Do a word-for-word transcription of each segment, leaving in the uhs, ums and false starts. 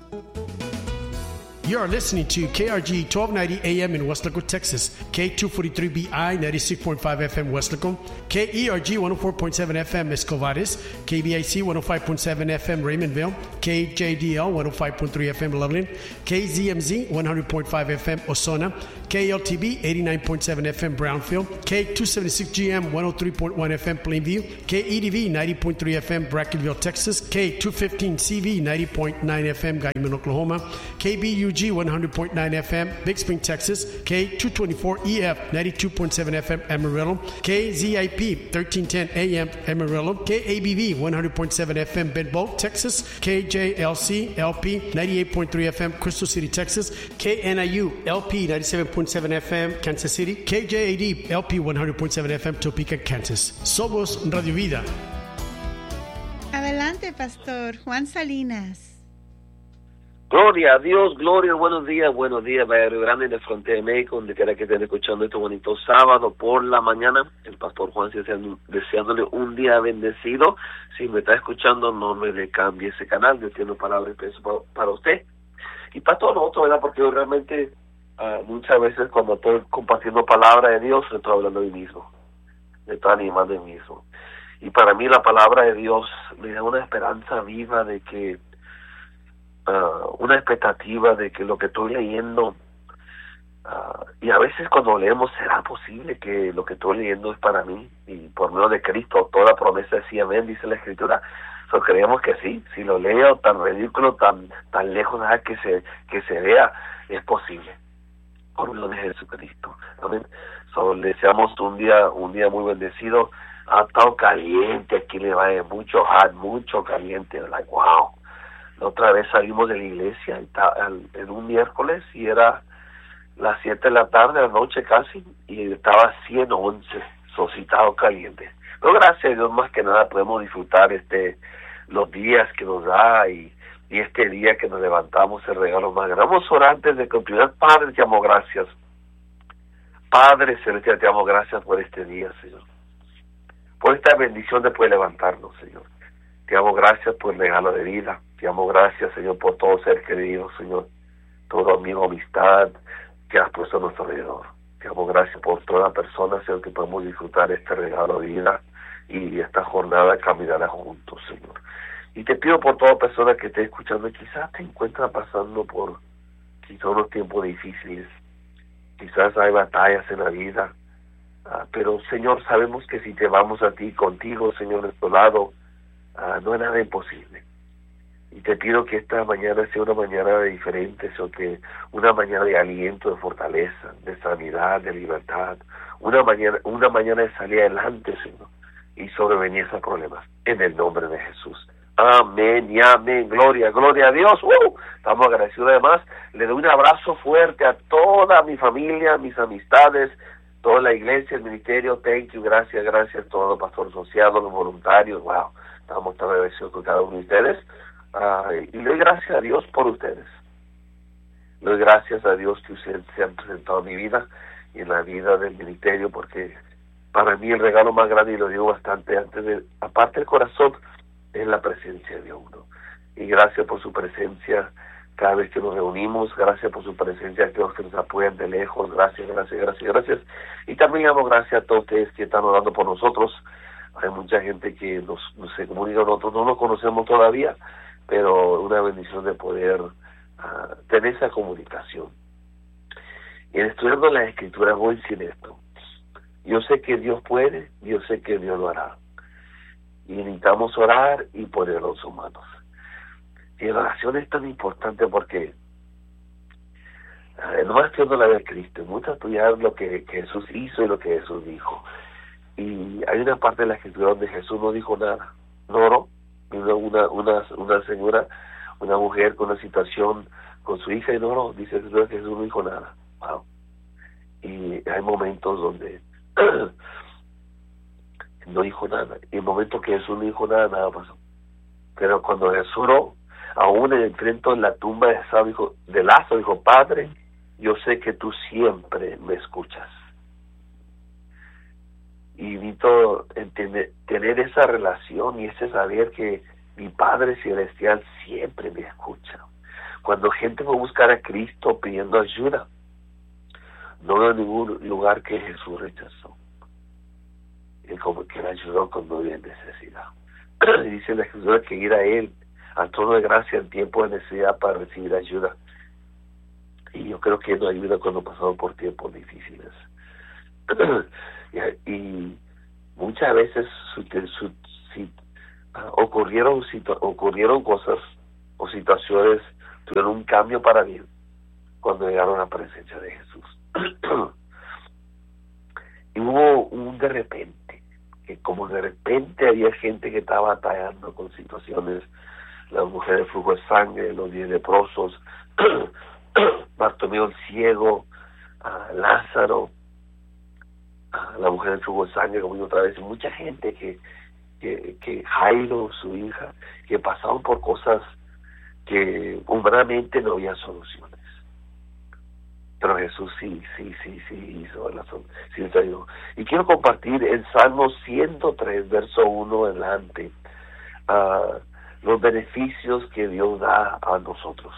You are listening to K R G twelve ninety A M in Weslaco, Texas, K two forty-three B I ninety-six point five F M Weslaco, K E R G one oh four point seven F M Escovares, K B I C one oh five point seven F M Raymondville, K J D L one oh five point three F M Loveland, K Z M Z one hundred point five F M Osona, K L T B eighty-nine point seven F M Brownfield, K two seventy-six G M one oh three point one F M Plainview, K E D V ninety point three F M Brackettville, Texas, K two fifteen C V ninety point nine F M Guyman, Oklahoma, K B U G one hundred point nine F M Big Spring, Texas, K two twenty-four E F ninety-two point seven F M Amarillo, K Z I P thirteen ten A M Amarillo, K A B V one hundred point seven F M Bedboe, Texas, K J L C L P ninety-eight point three F M Crystal City, Texas, K N I U L P ninety-seven point seven F M Kansas City, K J A D L P one hundred point seven F M Topeka, Kansas. Somos Radio Vida. Adelante, Pastor Juan Salinas. Gloria a Dios, gloria, buenos días, buenos días, Barrio Grande de Frontera de México, donde quiera que estén escuchando este bonito sábado por la mañana. El Pastor Juan deseando, deseándole un día bendecido. Si me está escuchando, no me le cambie ese canal, yo tengo palabras para, para usted. Y para todos nosotros, ¿verdad? Porque yo realmente uh, muchas veces cuando estoy compartiendo palabra de Dios, estoy hablando de mí mismo, me estoy animando de mí mismo. Y para mí la palabra de Dios me da una esperanza viva de que Uh, una expectativa de que lo que estoy leyendo, uh, y a veces cuando leemos, ¿será posible que lo que estoy leyendo es para mí? Y por medio de Cristo toda promesa es sí, amén, dice la Escritura. So, creemos que sí, si lo leo tan ridículo, tan tan lejos nada que se que se vea, es posible por medio de Jesucristo, amén. So, deseamos un día un día muy bendecido. Ha estado caliente aquí, le va mucho hot, mucho caliente, like wow. La otra vez salimos de la iglesia en un miércoles y era las siete de la tarde, la noche casi, y estaba ciento once, socitado caliente. Pero gracias a Dios, más que nada, podemos disfrutar este los días que nos da y, y este día que nos levantamos, el regalo más grande. Vamos a orar antes de continuar. Padre, te amo, gracias. Padre celestial, te amo, gracias por este día, Señor. Por esta bendición de poder levantarnos, Señor. Te amo, gracias por el regalo de vida. Te amo, gracias, Señor, por todo ser querido, Señor. Todo amigo, amistad que has puesto a nuestro alrededor. Te amo, gracias por toda persona, Señor, que podemos disfrutar este regalo de vida y esta jornada caminará juntos, Señor. Y te pido por toda persona que esté escuchando y quizás te encuentra pasando por quizás unos tiempos difíciles. Quizás hay batallas en la vida. Uh, pero, Señor, sabemos que si te vamos a ti, contigo, Señor, a nuestro lado, uh, no hay nada imposible. Y te pido que esta mañana sea una mañana diferente, o que una mañana de aliento, de fortaleza, de sanidad, de libertad, una mañana, una mañana de salir adelante, Señor, y sobrevenir esos problemas, en el nombre de Jesús. Amén y amén. Gloria, gloria a Dios. ¡Uh! Estamos agradecidos. Además, le doy un abrazo fuerte a toda mi familia, mis amistades, toda la iglesia, el ministerio. Thank you, gracias, gracias a todos los pastores asociados, los voluntarios. Wow, estamos tan agradecidos con cada uno de ustedes. Uh, y le doy gracias a Dios por ustedes. Le doy gracias a Dios que ustedes se han presentado en mi vida y en la vida del ministerio, porque para mí el regalo más grande, y lo digo bastante antes de, aparte del corazón, es la presencia de uno. Y gracias por su presencia cada vez que nos reunimos, gracias por su presencia, aquellos que nos apoyan de lejos, gracias, gracias, gracias, gracias. Y también damos gracias a todos ustedes que están orando por nosotros. Hay mucha gente que nos, nos se comunica con nosotros, no nos conocemos todavía, pero una bendición de poder uh, tener esa comunicación. Y en estudiando las Escrituras voy a decir esto: yo sé que Dios puede, yo sé que Dios lo hará, y necesitamos orar y ponerlo en sus manos. Y la oración es tan importante porque uh, no estudiando la de Cristo, mucho estudiar lo que, que Jesús hizo y lo que Jesús dijo. Y hay una parte de la Escritura donde Jesús no dijo nada, no oró. Una, una, una, una señora, una mujer con una situación con su hija y no, no, dice que Jesús no dijo nada. Wow. Y hay momentos donde no dijo nada. Y en momentos que Jesús no dijo nada, nada pasó. Pero cuando Jesús oró, aún en el frente de la tumba de, dijo, de Lázaro, dijo: Padre, yo sé que tú siempre me escuchas. Y necesito entender, tener esa relación y ese saber que mi Padre Celestial siempre me escucha. Cuando gente fue a buscar a Cristo pidiendo ayuda, no veo ningún lugar que Jesús rechazó. Él como que le ayudó cuando había necesidad. Y dice la Escritura que ir a Él, al trono de gracia en tiempo de necesidad para recibir ayuda. Y yo creo que Él nos ayuda cuando pasamos por tiempos difíciles. y, y muchas veces su, su, si, uh, ocurrieron, situ, ocurrieron cosas o situaciones, tuvieron un cambio para bien cuando llegaron a la presencia de Jesús. Y hubo un de repente, que como de repente había gente que estaba batallando con situaciones, la mujer de flujo de sangre, los diez leprosos, Bartimeo el ciego, uh, Lázaro, uh, la mujer del flujo de sangre, como digo otra vez, mucha gente que, que, que Jairo, su hija, que pasaron por cosas que humanamente no había soluciones. Pero Jesús sí, sí, sí, sí hizo la solución. Sí, y quiero compartir en Salmo ciento tres, verso uno adelante, uh, los beneficios que Dios da a nosotros.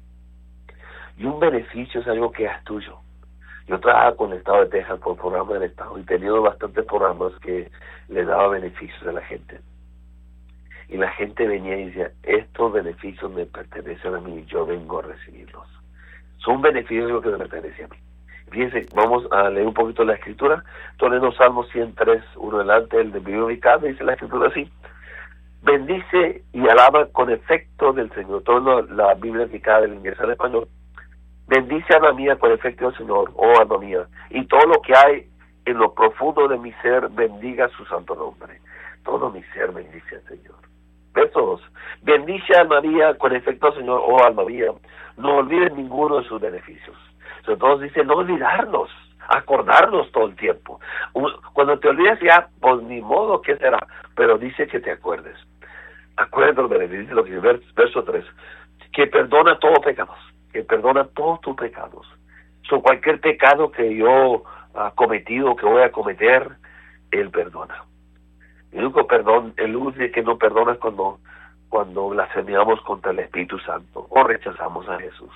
Y un beneficio es algo que es tuyo. Yo trabajaba con el Estado de Texas por programa del Estado y he tenido bastantes programas que le daba beneficios a la gente. Y la gente venía y decía, estos beneficios me pertenecen a mí, yo vengo a recibirlos. Son beneficios que me pertenecen a mí. Fíjense, vamos a leer un poquito la Escritura. Entonces, en Salmos ciento tres, uno delante, el de Biblia ubicada, dice la Escritura así: bendice y alaba con efecto del Señor. Toda la Biblia ubicada del inglés al español. Bendice alma mía con efecto del Señor, oh alma mía, y todo lo que hay en lo profundo de mi ser, bendiga su santo nombre. Todo mi ser bendice al Señor. Verso dos. Bendice alma mía con efecto del Señor, oh alma mía, no olvides ninguno de sus beneficios. Entonces dice, no olvidarnos, acordarnos todo el tiempo. Cuando te olvidas ya, pues ni modo, ¿qué será? Pero dice que te acuerdes. Acuérdate los beneficios, dice lo que dice verso tres, que perdona todos pecados, que perdona todos tus pecados. So, cualquier pecado que yo ha cometido, que voy a cometer, Él perdona. El único perdón, el único que no perdona es cuando, cuando blasfemamos contra el Espíritu Santo o rechazamos a Jesús.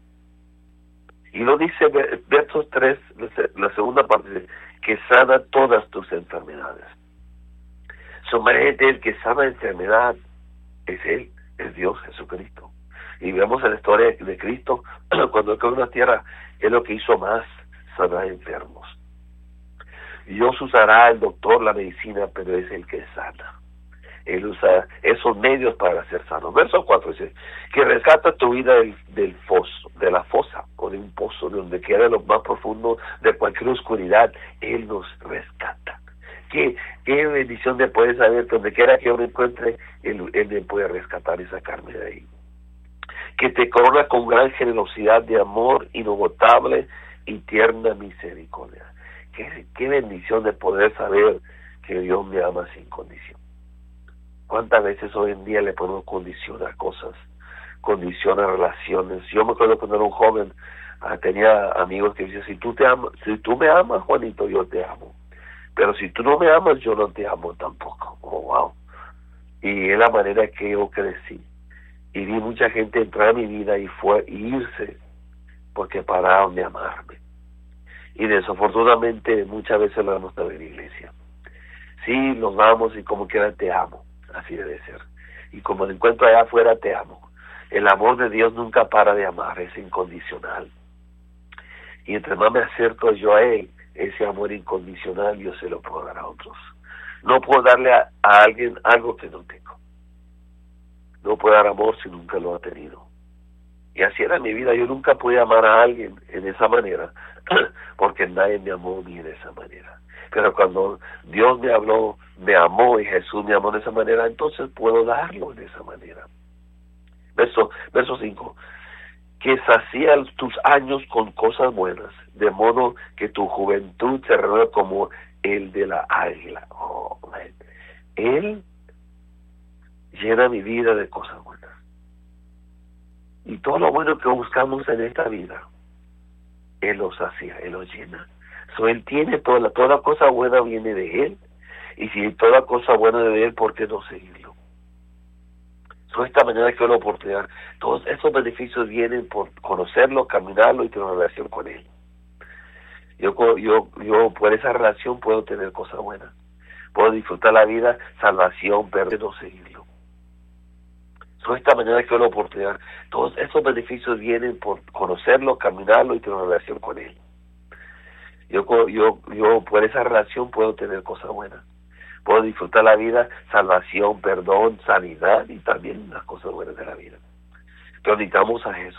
Y lo dice versos tres, la segunda parte, que sana todas tus enfermedades. Solamente el que sana enfermedad es Él, es Dios Jesucristo. Y vemos en la historia de Cristo, cuando Él quedó en la tierra, es lo que hizo más, sanar enfermos. Dios usará el doctor, la medicina, pero es el que sana. Él usa esos medios para ser sano. Verso cuatro dice, que rescata tu vida del, del foso, de la fosa, o de un pozo, de donde queda lo más profundo de cualquier oscuridad, Él nos rescata. Qué, qué bendición de poder saber que donde quiera que yo me encuentre, Él, Él me puede rescatar y sacarme de ahí. Que te corona con gran generosidad de amor inagotable y tierna misericordia. Qué, qué bendición de poder saber que Dios me ama sin condición. ¿Cuántas veces hoy en día le ponemos condición a cosas? Condición a relaciones. Yo me acuerdo cuando era un joven, uh, tenía amigos que decían, si tú te amas, si tú me amas, Juanito, yo te amo. Pero si tú no me amas, yo no te amo tampoco. Oh, wow. Y es la manera que yo crecí. Y vi mucha gente entrar a mi vida y fue y irse porque pararon de amarme. Y desafortunadamente muchas veces lo hemos estado en la iglesia. Sí, nos vamos y como quiera te amo. Así debe ser. Y como lo encuentro allá afuera, te amo. El amor de Dios nunca para de amar, es incondicional. Y entre más me acerco yo a Él, ese amor incondicional yo se lo puedo dar a otros. No puedo darle a, a alguien algo que no tengo. No puedo dar amor si nunca lo ha tenido. Y así era mi vida. Yo nunca pude amar a alguien en esa manera, porque nadie me amó ni de esa manera. Pero cuando Dios me habló, me amó y Jesús me amó de esa manera, entonces puedo darlo de esa manera. Verso, verso cinco. Que sacía tus años con cosas buenas, de modo que tu juventud se renueva como el de la águila. Oh, man. Él llena mi vida de cosas buenas. Y todo lo bueno que buscamos en esta vida, Él lo sacia, Él lo llena. So, Él tiene toda, la, toda cosa buena viene de Él. Y si toda cosa buena de Él, ¿por qué no seguirlo? Toda esta mañana que la oportunidad, todos esos beneficios vienen por conocerlo, caminarlo y tener una relación con Él. Yo, yo, yo por esa relación puedo tener cosas buenas. Puedo disfrutar la vida, salvación, perdón, seguirlo. Toda esta mañana que la oportunidad, todos esos beneficios vienen por conocerlo, caminarlo y tener una relación con Él. Yo, yo, yo por esa relación puedo tener cosas buenas. Puedo disfrutar la vida, salvación, perdón, sanidad y también las cosas buenas de la vida. Pero necesitamos a Jesús.